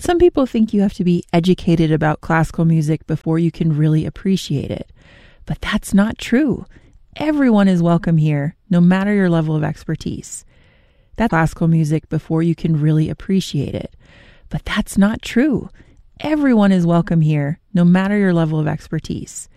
Some people think you have to be educated about classical music before you can really appreciate it. But that's not true. Everyone is welcome here, no matter your level of expertise. That's classical music before you can really appreciate it. But that's not true. Everyone is welcome here, no matter your level of expertise.